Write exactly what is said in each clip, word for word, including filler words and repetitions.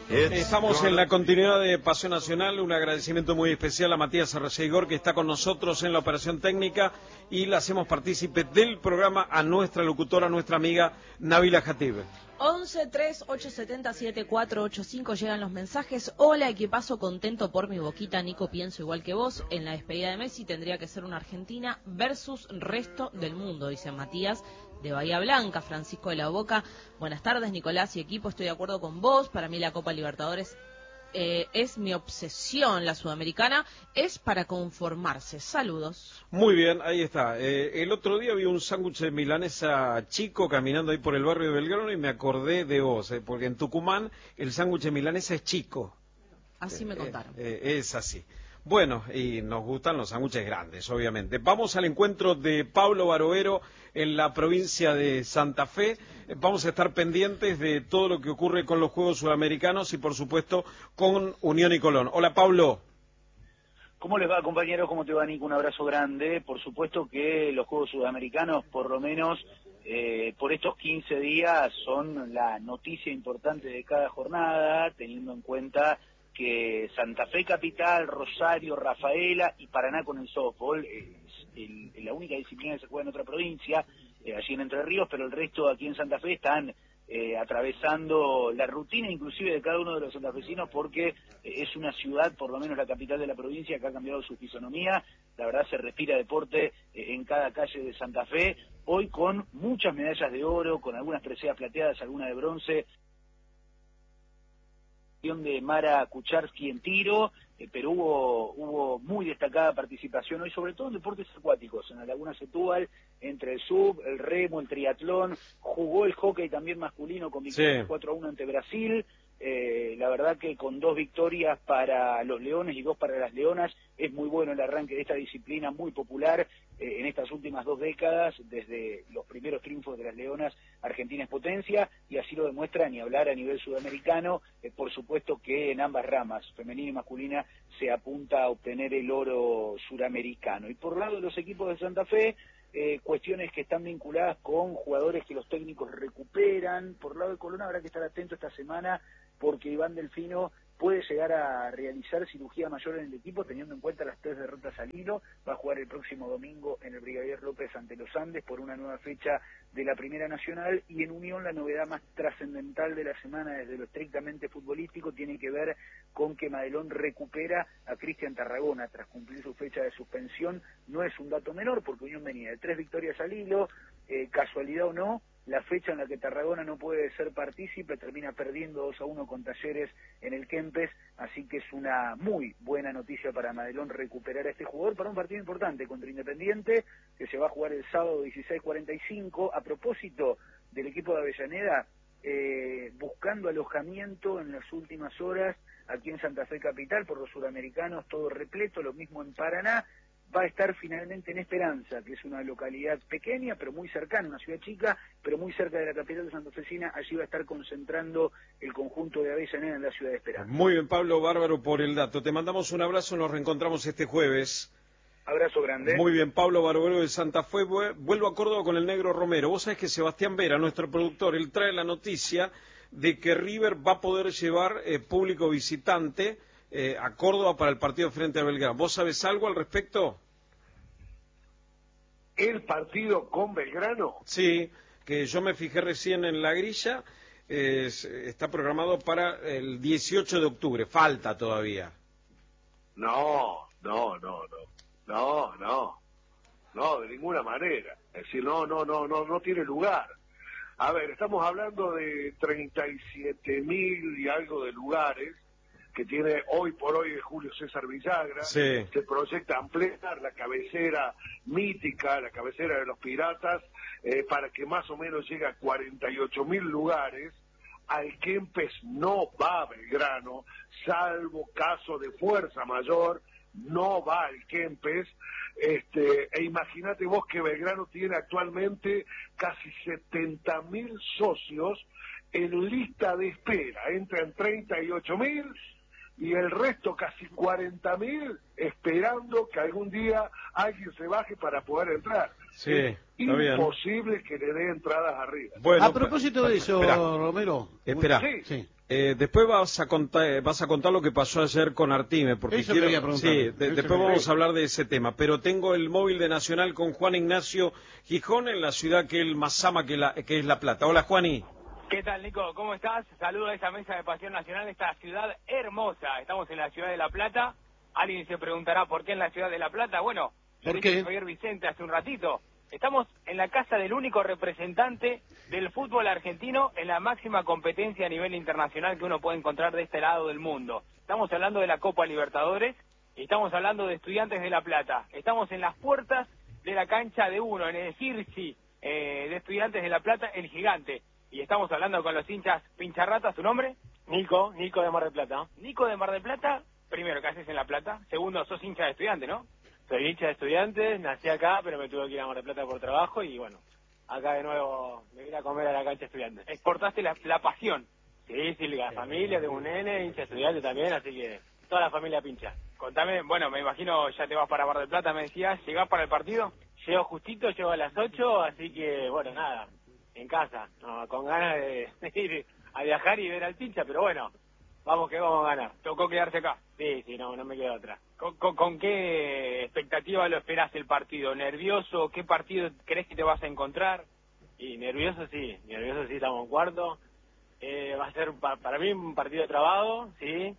Estamos en la continuidad de Paseo Nacional. Un agradecimiento muy especial a Matías Arreceigor, que está con nosotros en la operación técnica, y la hacemos partícipe del programa a nuestra locutora, a nuestra amiga Nabila Jatib. once, tres, ocho siete cero, siete cuatro ocho cinco llegan los mensajes. Hola, equipazo, contento por mi Boquita. Nico, pienso igual que vos. En la despedida de Messi tendría que ser una Argentina versus resto del mundo, dice Matías de Bahía Blanca. Francisco de la Boca, buenas tardes, Nicolás y equipo, estoy de acuerdo con vos. Para mí la Copa Libertadores eh, es mi obsesión. La Sudamericana es para conformarse. Saludos. Muy bien, ahí está. Eh, el otro día vi un sándwich de milanesa chico caminando ahí por el barrio de Belgrano y me acordé de vos, eh, porque en Tucumán el sándwich de milanesa es chico. Así me contaron. Eh, eh, es así. Bueno, y nos gustan los sándwiches grandes, obviamente. Vamos al encuentro de Pablo Barovero en la provincia de Santa Fe. Eh, vamos a estar pendientes de todo lo que ocurre con los Juegos Sudamericanos y, por supuesto, con Unión y Colón. Hola, Pablo. ¿Cómo les va, compañeros? ¿Cómo te va, Nico? Un abrazo grande. Por supuesto que los Juegos Sudamericanos, por lo menos eh, por estos quince días, son la noticia importante de cada jornada, teniendo en cuenta que Santa Fe capital, Rosario, Rafaela y Paraná con el softball es el, la única disciplina que se juega en otra provincia, eh, allí en Entre Ríos, pero el resto aquí en Santa Fe están eh, atravesando la rutina inclusive de cada uno de los santafesinos, porque eh, es una ciudad, por lo menos la capital de la provincia, que ha cambiado su fisonomía. La verdad se respira deporte eh, en cada calle de Santa Fe, hoy con muchas medallas de oro, con algunas preseas plateadas, alguna de bronce, de Mara Kucharski en tiro, eh, pero hubo hubo muy destacada participación hoy, sobre todo en deportes acuáticos, en la Laguna Setúbal, entre el sub, el remo, el triatlón, jugó el hockey también masculino con victoria Sí. cuatro a uno ante Brasil. Eh, la verdad que con dos victorias para los leones y dos para las leonas, es muy bueno el arranque de esta disciplina muy popular eh, en estas últimas dos décadas. Desde los primeros triunfos de las leonas, Argentina es potencia, y así lo demuestra, ni hablar a nivel sudamericano. Eh, por supuesto que en ambas ramas, femenina y masculina, se apunta a obtener el oro suramericano. Y por lado de los equipos de Santa Fe, Eh, cuestiones que están vinculadas con jugadores que los técnicos recuperan. Por lado de Colón habrá que estar atento esta semana, porque Iván Delfino puede llegar a realizar cirugía mayor en el equipo, teniendo en cuenta las tres derrotas al hilo. Va a jugar el próximo domingo en el Brigadier López ante los Andes por una nueva fecha de la Primera Nacional. Y en Unión, la novedad más trascendental de la semana desde lo estrictamente futbolístico tiene que ver con que Madelón recupera a Cristian Tarragona tras cumplir su fecha de suspensión. No es un dato menor, porque Unión venía de tres victorias al hilo, eh, casualidad o no, la fecha en la que Tarragona no puede ser partícipe termina perdiendo dos a uno con Talleres en el Kempes, así que es una muy buena noticia para Madelón recuperar a este jugador para un partido importante contra Independiente, que se va a jugar el sábado dieciséis cuarenta y cinco. A propósito del equipo de Avellaneda, eh, buscando alojamiento en las últimas horas aquí en Santa Fe capital por los sudamericanos, todo repleto, lo mismo en Paraná. Va a estar finalmente en Esperanza, que es una localidad pequeña, pero muy cercana, una ciudad chica, pero muy cerca de la capital de santafesina. Allí va a estar concentrando el conjunto de Avellaneda en la ciudad de Esperanza. Muy bien, Pablo, bárbaro por el dato. Te mandamos un abrazo, nos reencontramos este jueves. Abrazo grande. Muy bien, Pablo Barovero de Santa Fe. Vuelvo a Córdoba con el Negro Romero. Vos sabés que Sebastián Vera, nuestro productor, él trae la noticia de que River va a poder llevar eh, público visitante eh, a Córdoba para el partido frente a Belgrano. ¿Vos sabés algo al respecto? ¿El partido con Belgrano? Sí, que yo me fijé recién en la grilla, eh, está programado para el dieciocho de octubre, falta todavía. No, no, no, no, no, no, no, de ninguna manera. Es decir, no, no, no, no, no tiene lugar. A ver, estamos hablando de treinta y siete mil y algo de lugares que tiene hoy por hoy el Julio César Villagra. Sí. Se proyecta ampliar la cabecera mítica, la cabecera de los Piratas, eh, para que más o menos llegue a cuarenta y ocho mil lugares. Al Kempes no va a Belgrano, salvo caso de fuerza mayor, no va al Kempes. Este, e imagínate vos que Belgrano tiene actualmente casi setenta mil socios en lista de espera, entran treinta y ocho mil y el resto casi cuarenta mil esperando que algún día alguien se baje para poder entrar. Sí, es está imposible bien. que le dé entradas arriba. Bueno, a propósito de eso, espera, Romero. Espera, Sí. Sí. Eh, después vas a contar vas a contar lo que pasó ayer con Artime, porque Eso quiero, quería preguntar. sí, de, Eso después me vamos quería. a hablar de ese tema. Pero tengo el móvil de Nacional con Juan Ignacio Gijón en la ciudad que él más ama, que, la, que es La Plata. Hola, Juani. ¿Qué tal, Nico? ¿Cómo estás? Saludo a esa mesa de Pasión Nacional, esta ciudad hermosa. Estamos en la ciudad de La Plata. Alguien se preguntará por qué en la ciudad de La Plata. Bueno, lo ¿Por dijo qué? Javier Vicente hace un ratito. Estamos en la casa del único representante del fútbol argentino en la máxima competencia a nivel internacional que uno puede encontrar de este lado del mundo. Estamos hablando de la Copa Libertadores y estamos hablando de Estudiantes de La Plata. Estamos en las puertas de la cancha de uno, en el Girsi eh, de Estudiantes de La Plata, el gigante. Y estamos hablando con los hinchas Pincharrata. ¿Su nombre? Nico, Nico de Mar del Plata. Nico de Mar del Plata. Primero, ¿qué haces en La Plata? Segundo, sos hincha de Estudiante, ¿no? Soy hincha de Estudiantes, nací acá, pero me tuve que ir a Mar del Plata por trabajo y bueno, acá de nuevo me vine a comer a la cancha Estudiantes. Exportaste la, la pasión. Sí, sí, la familia, tengo un nene, hincha de Estudiantes también, así que toda la familia pincha. Contame, bueno, me imagino ya te vas para Mar del Plata, me decías, ¿llegás para el partido? Llego justito, llego a las ocho, así que bueno, nada, en casa, no, con ganas de, de ir a viajar y ver al pincha, pero bueno, vamos que vamos a ganar. Tocó quedarse acá. Sí, sí, no, no me quedo atrás. ¿Con, con, con qué expectativa lo esperás el partido? ¿Nervioso? ¿Qué partido crees que te vas a encontrar? Y nervioso sí, nervioso sí, estamos en cuarto. Eh, va a ser pa para mí un partido trabado, sí,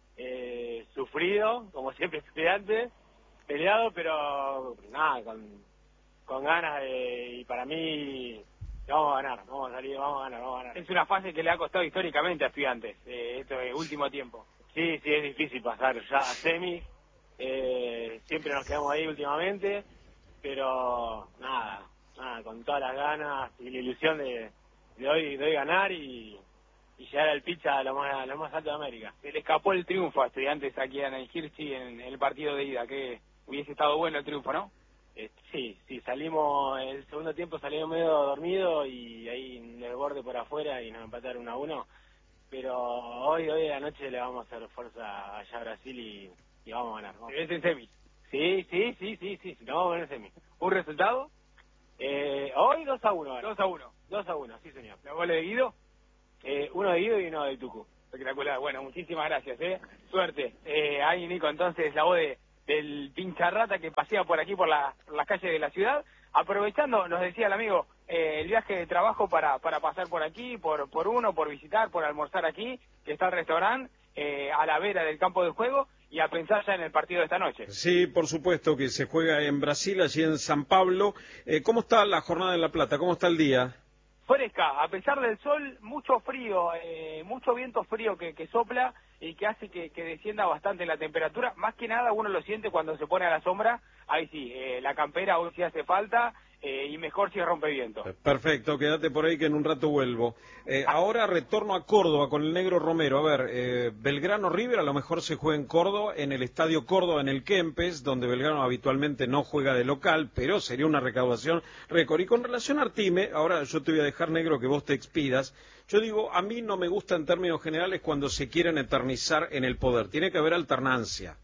eh, sufrido, como siempre Estudiantes, peleado, pero nada, con, con ganas de, y para mí vamos a ganar, vamos a salir, vamos a ganar, vamos a ganar. Es una fase que le ha costado históricamente a Estudiantes, eh, este último tiempo. Sí, sí, es difícil pasar ya a semi, eh, siempre nos quedamos ahí últimamente, pero nada, nada, con todas las ganas y la ilusión de, de hoy de hoy ganar y, y llegar al picha a lo más, a lo más alto de América. Se le escapó el triunfo a Estudiantes aquí en el Hirsi en, en el partido de ida, que hubiese estado bueno el triunfo, ¿no? Eh, sí, sí, salimos, el segundo tiempo salimos medio dormido y ahí en el borde por afuera y nos empataron uno a uno. Pero hoy, hoy de la noche le vamos a hacer fuerza allá a Brasil y, y vamos a ganar. Vamos. ¿Te ves en semis? Sí, sí, sí, sí, sí, sí, nos vamos a ver en semi. ¿Un resultado? Eh, hoy dos a uno. dos a uno. dos a uno, sí señor. ¿Los goles de Guido? Eh, uno de Guido y uno de Tucu. Espectacular. Bueno, muchísimas gracias, ¿eh? Suerte. Eh, ahí, Nico, entonces, la voz de, del Pincharrata que pasea por aquí, por, la, por las calles de la ciudad. Aprovechando, nos decía el amigo, eh, el viaje de trabajo para, para pasar por aquí, por, por uno, por visitar, por almorzar aquí, que está el restaurante, eh, a la vera del campo de juego, y a pensar ya en el partido de esta noche. Sí, por supuesto, que se juega en Brasil, allí en San Pablo. Eh, ¿Cómo está la jornada en La Plata? ¿Cómo está el día? Fresca, a pesar del sol, mucho frío, eh, mucho viento frío que, que sopla y que hace que, que descienda bastante la temperatura. Más que nada uno lo siente cuando se pone a la sombra. Ahí sí, eh, la campera hoy sí hace falta eh, y mejor si rompe viento. Perfecto, quédate por ahí que en un rato vuelvo. Eh, ahora retorno a Córdoba con el Negro Romero. A ver, eh, Belgrano River a lo mejor se juega en Córdoba, en el Estadio Córdoba, en el Kempes, donde Belgrano habitualmente no juega de local, pero sería una recaudación récord. Y con relación a Artime, ahora yo te voy a dejar, Negro, que vos te expidas. Yo digo, a mí no me gusta en términos generales cuando se quieren eternizar en el poder. Tiene que haber alternancia.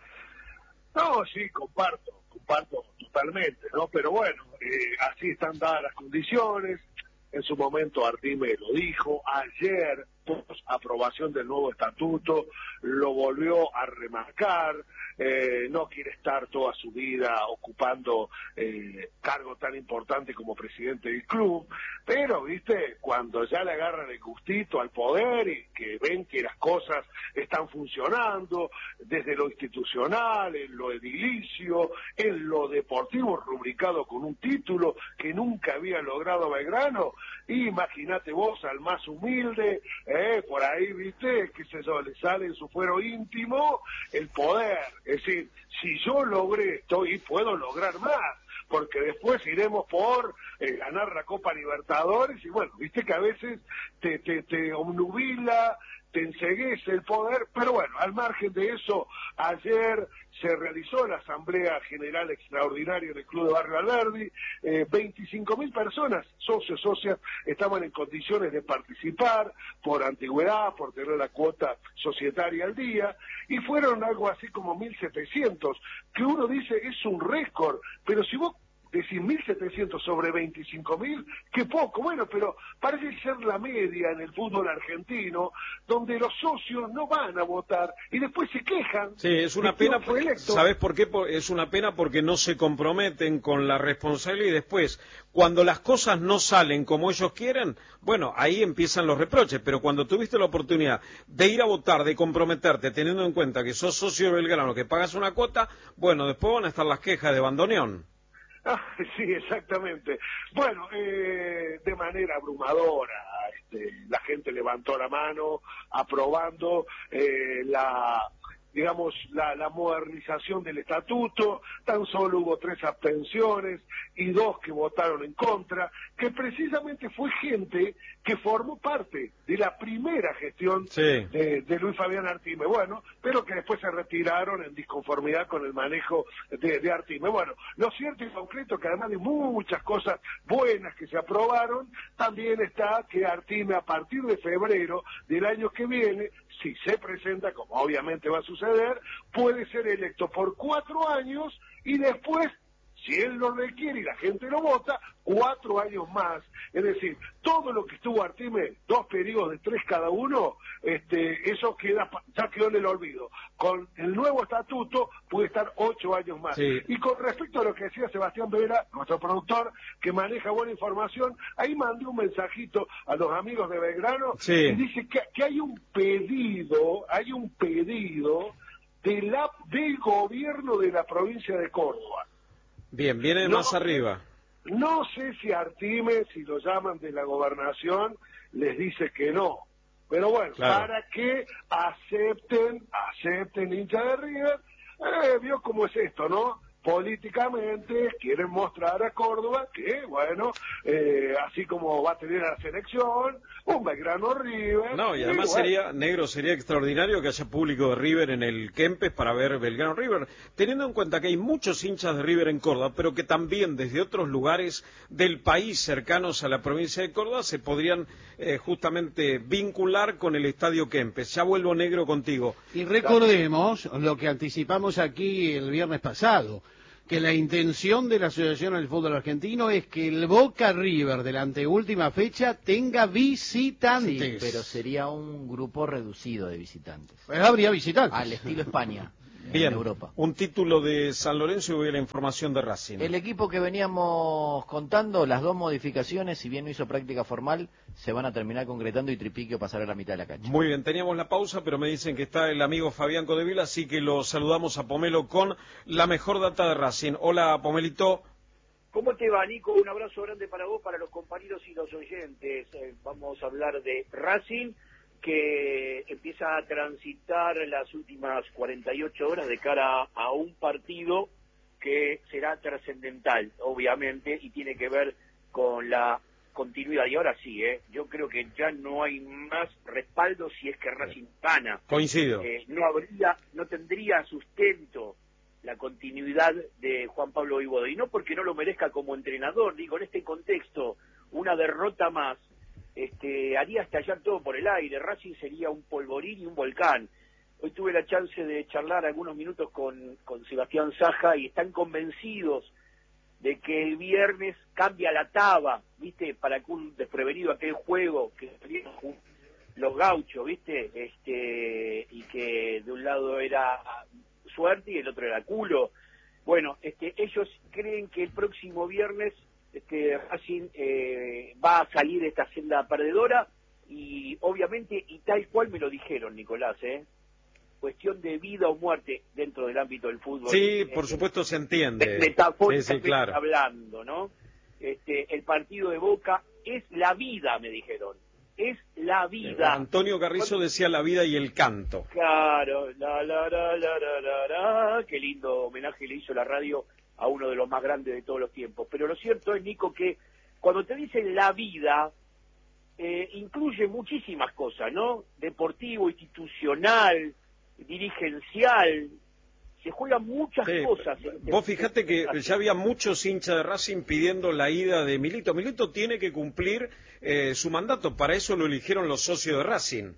No, sí, comparto, comparto totalmente, ¿no? Pero bueno, eh, así están dadas las condiciones. En su momento Artime lo dijo, ayer, post aprobación del nuevo estatuto, lo volvió a remarcar, eh, no quiere estar toda su vida ocupando eh, cargo tan importante como presidente del club, pero, viste, cuando ya le agarran el gustito al poder y que ven que las cosas están funcionando, desde lo institucional, en lo edilicio, en lo deportivo, rubricado con un título que nunca había logrado Belgrano, imagínate vos al más humilde, eh, por ahí, viste, que se le sale en su fuero íntimo el poder. Es decir, si yo logré esto y puedo lograr más, porque después iremos por eh, ganar la Copa Libertadores y bueno, viste que a veces te, te, te obnubila, te enceguece el poder, pero bueno, al margen de eso, ayer se realizó la Asamblea General Extraordinaria del Club de Barrio Alberdi, eh, veinticinco mil personas, socios, socias, estaban en condiciones de participar por antigüedad, por tener la cuota societaria al día, y fueron algo así como mil setecientos, que uno dice es un récord, pero si vos Decís mil setecientos sobre veinticinco mil, qué poco, bueno, pero parece ser la media en el fútbol argentino, donde los socios no van a votar y después se quejan. Sí, es una pena, ¿sabés por qué? Es una pena porque no se comprometen con la responsabilidad y después, cuando las cosas no salen como ellos quieren, bueno, ahí empiezan los reproches, pero cuando tuviste la oportunidad de ir a votar, de comprometerte, teniendo en cuenta que sos socio de Belgrano, que pagas una cuota, bueno, después van a estar las quejas de bandoneón. Ah, sí, exactamente. Bueno, eh, de manera abrumadora, este, la gente levantó la mano aprobando eh, la, digamos, la, la modernización del estatuto. Tan solo hubo tres abstenciones y dos que votaron en contra, que precisamente fue gente que formó parte de la primera gestión sí. de, de Luis Fabián Artime, bueno, pero que después se retiraron en disconformidad con el manejo de, de Artime. Bueno, lo cierto y concreto que además de muchas cosas buenas que se aprobaron, también está que Artime a partir de febrero del año que viene, si se presenta, como obviamente va a suceder, puede ser electo por cuatro años y después, si él lo requiere y la gente lo vota, cuatro años más. Es decir, todo lo que estuvo Artime, dos periodos de tres cada uno, este, eso queda, ya quedó en el olvido. Con el nuevo estatuto puede estar ocho años más. Sí. Y con respecto a lo que decía Sebastián Vera, nuestro productor, que maneja buena información, ahí mandé un mensajito a los amigos de Belgrano, sí. y dice que, que hay un pedido, hay un pedido de la, del gobierno de la provincia de Córdoba. Bien, viene no, más arriba. No sé si Artime, si lo llaman de la gobernación, les dice que no. Pero bueno, claro, para que acepten, acepten hincha de River, eh, vio cómo es esto, ¿no? Políticamente quieren mostrar a Córdoba que, bueno, eh, así como va a tener a la selección, un Belgrano River. No, y además y bueno, sería, negro, sería extraordinario que haya público de River en el Kempes para ver Belgrano River, teniendo en cuenta que hay muchos hinchas de River en Córdoba, pero que también desde otros lugares del país cercanos a la provincia de Córdoba se podrían eh, justamente vincular con el Estadio Kempes. Ya vuelvo, negro, contigo. Y recordemos lo que anticipamos aquí el viernes pasado, que la intención de la Asociación del Fútbol Argentino es que el Boca River de la anteúltima fecha tenga visitantes. Sí, pero sería un grupo reducido de visitantes. Pues habría visitantes. Al estilo España. Bien, en Europa. Un título de San Lorenzo y voy a la información de Racing. El equipo que veníamos contando, las dos modificaciones, si bien no hizo práctica formal, se van a terminar concretando y Tripiquio pasará a la mitad de la cancha. Muy bien, teníamos la pausa, pero me dicen que está el amigo Fabián Codevila, así que lo saludamos a Pomelo con la mejor data de Racing. Hola, Pomelito. ¿Cómo te va, Nico? Un abrazo grande para vos, para los compañeros y los oyentes. Eh, vamos a hablar de Racing, que empieza a transitar las últimas cuarenta y ocho horas de cara a un partido que será trascendental, obviamente, y tiene que ver con la continuidad. Y ahora sí, ¿eh? yo creo que ya no hay más respaldo si es que Racing gana. Coincido. Eh, no habría, no tendría sustento la continuidad de Juan Pablo Voivoda, y no porque no lo merezca como entrenador, digo, en este contexto, una derrota más Este, haría estallar todo por el aire. Racing sería un polvorín y un volcán. Hoy tuve la chance de charlar algunos minutos con, con Sebastián Saja y están convencidos de que el viernes cambia la taba, ¿viste? Para que un desprevenido aquel juego que los gauchos, ¿viste? Este, y que de un lado era suerte y el otro era culo. Bueno, este, ellos creen que el próximo viernes Este, Racing eh, va a salir de esta senda perdedora y obviamente, y tal cual me lo dijeron, Nicolás, ¿eh? cuestión de vida o muerte dentro del ámbito del fútbol. Sí, eh, por supuesto se entiende. Metafóricamente sí, sí, claro. hablando, ¿no? Este, el partido de Boca es la vida, me dijeron. Es la vida. Antonio Carrizo Cuando... decía la vida y el canto. Claro, la, la, la, la, la, la, la. Qué lindo homenaje le hizo la radio a uno de los más grandes de todos los tiempos. Pero lo cierto es, Nico, que cuando te dicen la vida, eh, incluye muchísimas cosas, ¿no? Deportivo, institucional, dirigencial, se juegan muchas sí, cosas. En vos fijate que ya había muchos hinchas de Racing pidiendo la ida de Milito. Milito tiene que cumplir eh, su mandato, para eso lo eligieron los socios de Racing.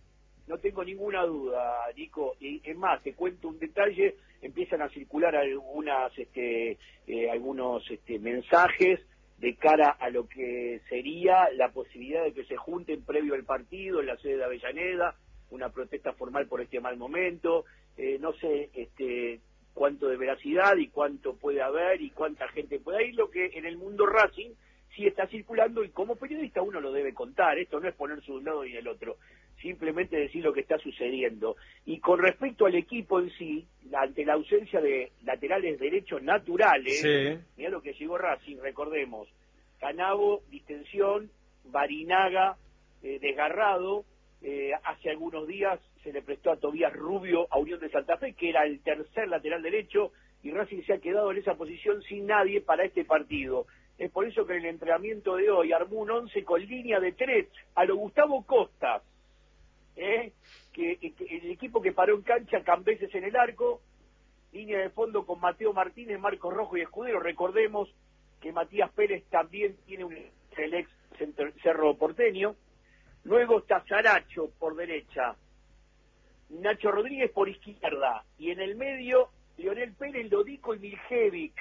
no tengo ninguna duda, Nico. Y es más, te cuento un detalle, empiezan a circular algunas, este, eh, algunos este, mensajes de cara a lo que sería la posibilidad de que se junten previo al partido en la sede de Avellaneda, una protesta formal por este mal momento, eh, no sé este, cuánto de veracidad y cuánto puede haber y cuánta gente puede ir, lo que en el mundo Racing sí está circulando, y como periodista uno lo debe contar, esto no es ponerse de un lado y del otro, simplemente decir lo que está sucediendo. Y con respecto al equipo en sí, ante la ausencia de laterales derechos naturales, Sí. mirá lo que llegó Racing, recordemos, Canavo, distensión, Barinaga, eh, desgarrado, eh, hace algunos días se le prestó a Tobías Rubio a Unión de Santa Fe, que era el tercer lateral derecho, y Racing se ha quedado en esa posición sin nadie para este partido. Es por eso que en el entrenamiento de hoy armó un once con línea de tres a lo Gustavo Costas, ¿eh? que, que el equipo que paró en cancha, Cambeses en el arco, línea de fondo con Mateo Martínez, Marcos Rojo y Escudero. Recordemos que Matías Pérez también tiene un el ex Cerro Porteño. Luego está Saracho por derecha, Nacho Rodríguez por izquierda, y en el medio Lionel Pérez, Lodico y Miljevic,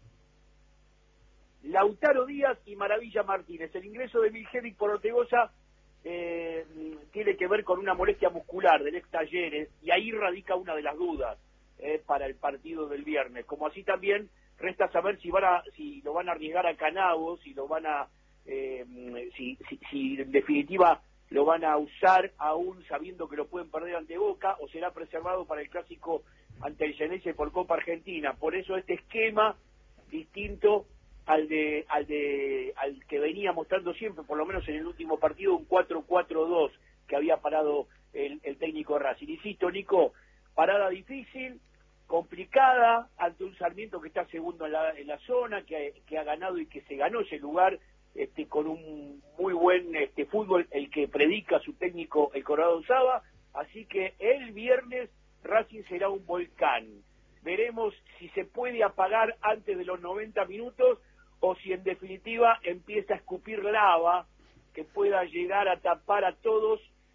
Lautaro Díaz y Maravilla Martínez. El ingreso de Miljevic por Ortegoza eh, tiene que ver con una molestia muscular del ex Talleres, y ahí radica una de las dudas eh, para el partido del viernes. Como así también resta saber si van a, si lo van a arriesgar a Canavo, si lo van a, eh, si, si, si en definitiva lo van a usar aún sabiendo que lo pueden perder ante Boca, o será preservado para el clásico ante el Geneise por Copa Argentina. Por eso este esquema distinto al de al de al que venía mostrando siempre, por lo menos en el último partido, un cuatro cuatro dos que había parado el, el técnico de Racing. Insisto, Nico, parada difícil, complicada, ante un Sarmiento que está segundo en la, en la zona, que, que ha ganado y que se ganó ese lugar este, con un muy buen este, fútbol, el que predica su técnico, el Colorado Saba. Así que el viernes Racing será un volcán. Veremos si se puede apagar antes de los noventa minutos o si en definitiva empieza a escupir lava que pueda llegar a tapar a todos,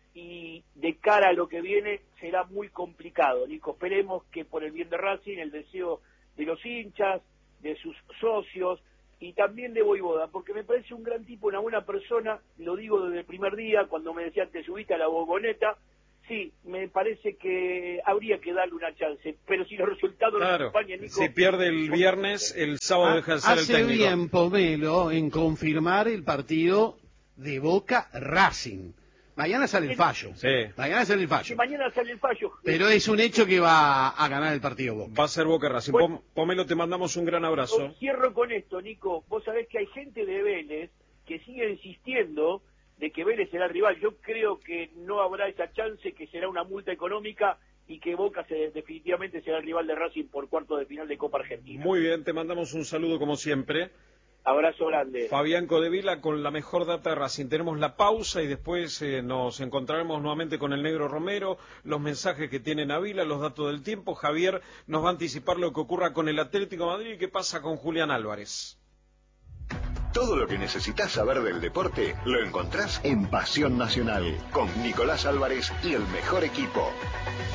y de cara a lo que viene será muy complicado. Nico, esperemos que por el bien de Racing, el deseo de los hinchas, de sus socios y también de Voivoda, porque me parece un gran tipo, una buena persona, lo digo desde el primer día cuando me decían te subiste a la bogoneta. Sí, me parece que habría que darle una chance, pero si los resultados claro. no acompañan, Nico... Si pierde el viernes, el sábado deja de ser el Hace técnico. bien Pomelo en confirmar el partido de Boca Racing. Mañana sale el fallo. Sí. Mañana sale el Si fallo. mañana sale el fallo... Pero es un hecho que va a ganar el partido Boca. Va a ser Boca Racing. Bueno, Pomelo, te mandamos un gran abrazo. Cierro con esto, Nico. Vos sabés que hay gente de Vélez que sigue insistiendo de que Vélez será el rival. Yo creo que no habrá esa chance, que será una multa económica y que Boca se, definitivamente será el rival de Racing por cuarto de final de Copa Argentina. Muy bien, te mandamos un saludo como siempre. Abrazo grande. Fabián Codevila con la mejor data de Racing. Tenemos la pausa y después eh, nos encontraremos nuevamente con el Negro Romero, los mensajes que tiene Navila, los datos del tiempo. Javier nos va a anticipar lo que ocurra con el Atlético de Madrid y qué pasa con Julián Álvarez. Todo lo que necesitas saber del deporte lo encontrás en Pasión Nacional, con Nicolás Álvarez y el mejor equipo.